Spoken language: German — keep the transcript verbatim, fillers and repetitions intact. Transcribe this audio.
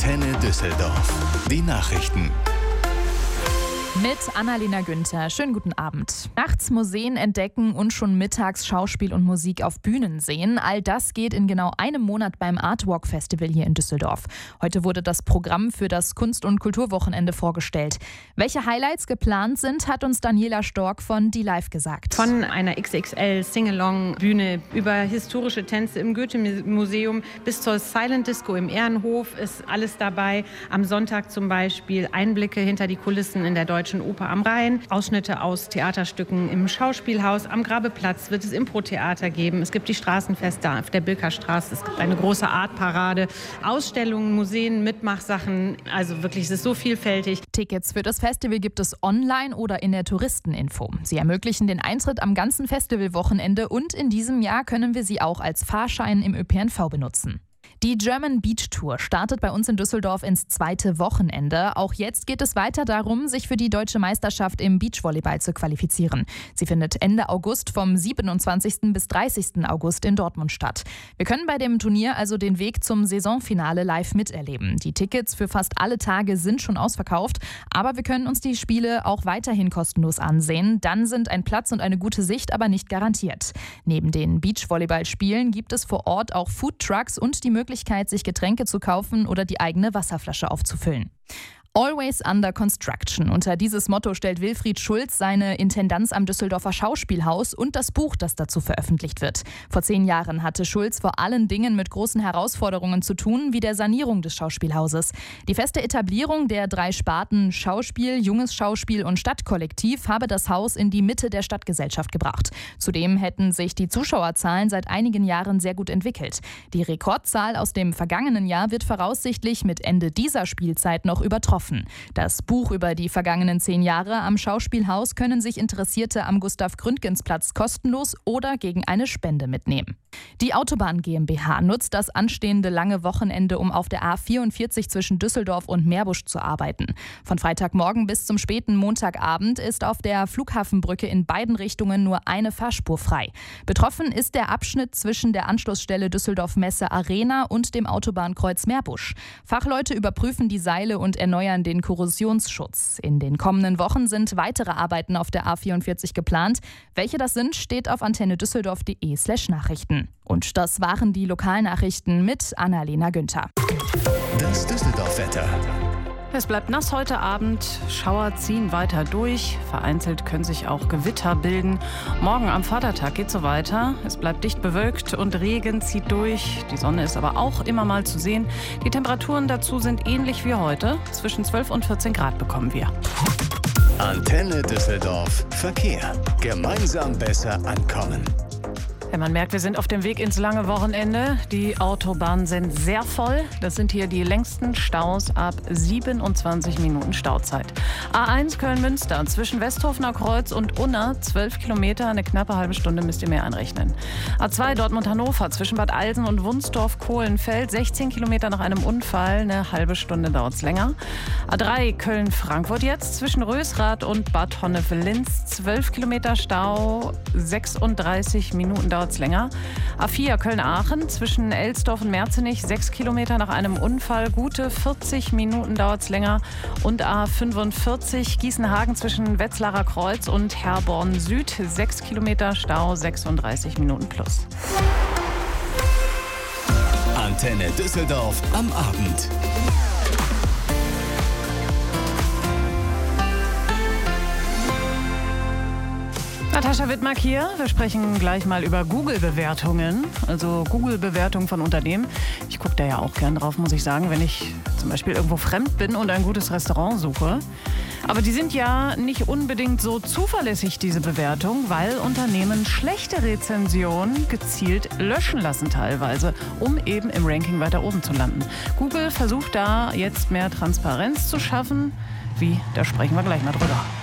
Antenne Düsseldorf. Die Nachrichten. Mit Annalena Günther. Schönen guten Abend. Nachts Museen entdecken und schon mittags Schauspiel und Musik auf Bühnen sehen. All das geht in genau einem Monat beim Artwalk Festival hier in Düsseldorf. Heute wurde das Programm für das Kunst- und Kulturwochenende vorgestellt. Welche Highlights geplant sind, hat uns Daniela Stork von Die Live gesagt. Von einer X X L-Singalong-Bühne über historische Tänze im Goethe-Museum bis zur Silent Disco im Ehrenhof ist alles dabei. Am Sonntag zum Beispiel Einblicke hinter die Kulissen in der Deutschen Oper am Rhein, Ausschnitte aus Theaterstücken im Schauspielhaus. Am Grabeplatz wird es Impro-Theater geben. Es gibt die Straßenfeste auf der Bilkerstraße. Es gibt eine große Artparade, Ausstellungen, Museen, Mitmachsachen. Also wirklich, es ist so vielfältig. Tickets für das Festival gibt es online oder in der Touristeninfo. Sie ermöglichen den Eintritt am ganzen Festivalwochenende und in diesem Jahr können wir sie auch als Fahrschein im Ö P N V benutzen. Die German Beach Tour startet bei uns in Düsseldorf ins zweite Wochenende. Auch jetzt geht es weiter darum, sich für die deutsche Meisterschaft im Beachvolleyball zu qualifizieren. Sie findet Ende August vom siebenundzwanzigsten bis dreißigsten August in Dortmund statt. Wir können bei dem Turnier also den Weg zum Saisonfinale live miterleben. Die Tickets für fast alle Tage sind schon ausverkauft, aber wir können uns die Spiele auch weiterhin kostenlos ansehen. Dann sind ein Platz und eine gute Sicht aber nicht garantiert. Neben den Beachvolleyballspielen gibt es vor Ort auch Foodtrucks und die Möglichkeit, Möglichkeit, sich Getränke zu kaufen oder die eigene Wasserflasche aufzufüllen. Always under construction. Unter dieses Motto stellt Wilfried Schulz seine Intendanz am Düsseldorfer Schauspielhaus und das Buch, das dazu veröffentlicht wird. Vor zehn Jahren hatte Schulz vor allen Dingen mit großen Herausforderungen zu tun, wie der Sanierung des Schauspielhauses. Die feste Etablierung der drei Sparten Schauspiel, Junges Schauspiel und Stadtkollektiv habe das Haus in die Mitte der Stadtgesellschaft gebracht. Zudem hätten sich die Zuschauerzahlen seit einigen Jahren sehr gut entwickelt. Die Rekordzahl aus dem vergangenen Jahr wird voraussichtlich mit Ende dieser Spielzeit noch übertroffen. Das Buch über die vergangenen zehn Jahre am Schauspielhaus können sich Interessierte am Gustav-Gründgens-Platz kostenlos oder gegen eine Spende mitnehmen. Die Autobahn GmbH nutzt das anstehende lange Wochenende, um auf der A vierundvierzig zwischen Düsseldorf und Meerbusch zu arbeiten. Von Freitagmorgen bis zum späten Montagabend ist auf der Flughafenbrücke in beiden Richtungen nur eine Fahrspur frei. Betroffen ist der Abschnitt zwischen der Anschlussstelle Düsseldorf Messe Arena und dem Autobahnkreuz Meerbusch. Fachleute überprüfen die Seile und erneuern den Korrosionsschutz. In den kommenden Wochen sind weitere Arbeiten auf der A vierundvierzig geplant. Welche das sind, steht auf antennedüsseldorf.de slash Nachrichten. Und das waren die Lokalnachrichten mit Annalena Günther. Das Düsseldorf-Wetter. Es bleibt nass heute Abend, Schauer ziehen weiter durch, vereinzelt können sich auch Gewitter bilden. Morgen am Vatertag geht so weiter, es bleibt dicht bewölkt und Regen zieht durch. Die Sonne ist aber auch immer mal zu sehen. Die Temperaturen dazu sind ähnlich wie heute, zwischen zwölf und vierzehn Grad bekommen wir. Antenne Düsseldorf Verkehr. Gemeinsam besser ankommen. Ja, man merkt, wir sind auf dem Weg ins lange Wochenende. Die Autobahnen sind sehr voll. Das sind hier die längsten Staus ab siebenundzwanzig Minuten Stauzeit. A eins Köln-Münster zwischen Westhofener Kreuz und Unna, zwölf Kilometer, eine knappe halbe Stunde müsst ihr mehr einrechnen. A zwei Dortmund-Hannover zwischen Bad Eilsen und Wunsdorf-Kohlenfeld, sechzehn Kilometer nach einem Unfall, eine halbe Stunde dauert es länger. A drei Köln-Frankfurt jetzt zwischen Rösrath und Bad Honnef-Linz, zwölf Kilometer Stau, sechsunddreißig Minuten dauert es länger. A vier Köln-Aachen zwischen Elsdorf und Merzenich, sechs Kilometer nach einem Unfall, gute vierzig Minuten dauert es länger. Und A fünfundvierzig Gießen-Hagen zwischen Wetzlarer Kreuz und Herborn Süd, sechs Kilometer Stau, sechsunddreißig Minuten plus. Antenne Düsseldorf am Abend. Natascha Wittmark hier. Wir sprechen gleich mal über Google-Bewertungen, also Google-Bewertungen von Unternehmen. Ich gucke da ja auch gern drauf, muss ich sagen, wenn ich zum Beispiel irgendwo fremd bin und ein gutes Restaurant suche. Aber die sind ja nicht unbedingt so zuverlässig, diese Bewertung, weil Unternehmen schlechte Rezensionen gezielt löschen lassen teilweise, um eben im Ranking weiter oben zu landen. Google versucht da jetzt mehr Transparenz zu schaffen. Wie? Da sprechen wir gleich mal drüber.